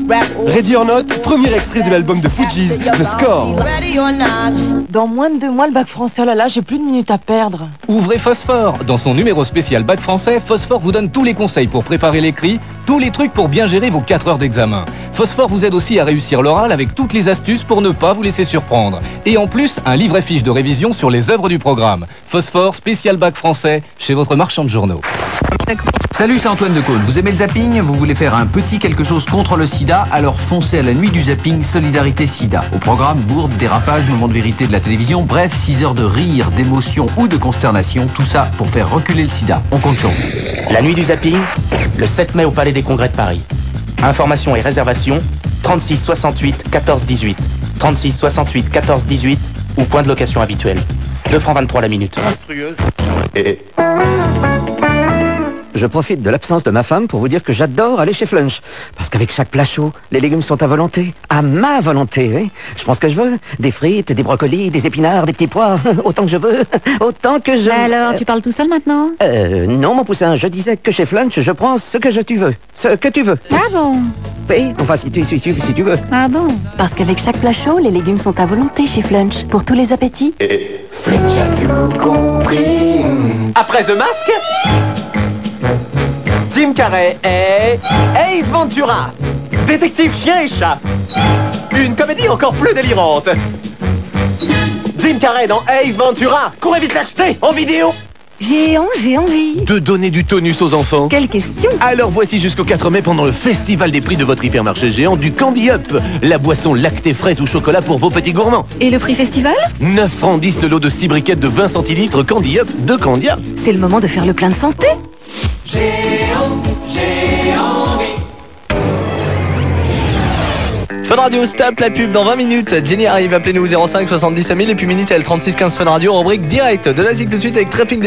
Ready or Not, premier extrait de l'album de Fugees, The Score. Dans moins de 2 mois, le bac français, oh là là, j'ai plus de minutes à perdre. Ouvrez Phosphore. Dans son numéro spécial bac français, Phosphore vous donne tous les conseils pour préparer l'écrit, tous les trucs pour bien gérer vos 4 heures d'examen. Phosphore vous aide aussi à réussir l'oral avec toutes les astuces pour ne pas vous laisser surprendre. Et en plus, un livret fiche de révision sur les œuvres du programme. Phosphore spécial bac français chez votre marchand de journaux. Salut, c'est Antoine de Caunes. Vous aimez le zapping? Vous voulez faire un petit quelque chose contre le sida? Alors foncez à la nuit du zapping Solidarité Sida. Au programme, bourde, dérapage, moment de vérité de la télévision, bref, 6 heures de rire, d'émotion ou de consternation, tout ça pour faire reculer le sida. On compte sur vous. La nuit du zapping, le 7 mai au Palais des Congrès de Paris. Informations et réservations, 36 68 14 18. 36 68 14 18 ou point de location habituel. 2 francs 23 la minute. Je profite de l'absence de ma femme pour vous dire que j'adore aller chez Flunch. Parce qu'avec chaque plat chaud, les légumes sont à volonté. À ma volonté, oui. Je prends ce que je veux. Des frites, des brocolis, des épinards, des petits pois. Autant que je veux. Autant que je... Alors, tu parles tout seul maintenant? Non, mon poussin. Je disais que chez Flunch, je prends ce que tu veux. Ce que tu veux. Ah bon? Oui, enfin, si tu veux. Ah bon? Parce qu'avec chaque plat chaud, les légumes sont à volonté chez Flunch. Pour tous les appétits. Flunch a tout compris. Après The Mask, Jim Carrey et Ace Ventura, détective chien et chat. Une comédie encore plus délirante. Jim Carrey dans Ace Ventura. Courez vite l'acheter en vidéo. J'ai envie. De donner du tonus aux enfants. Quelle question? Alors voici jusqu'au 4 mai pendant le festival des prix de votre hypermarché géant du Candy Up. La boisson lactée fraise ou chocolat pour vos petits gourmands. Et le prix festival? 9 francs 10 le lot de 6 briquettes de 20 centilitres Candy Up de Candia. C'est le moment de faire le plein de santé. J'ai envie. Fun Radio, stop la pub dans 20 minutes. Jenny arrive, appelez-nous 05 70 5000 et puis Minitel 36 15 Fun Radio, rubrique direct de la ZIC tout de suite avec Trapping des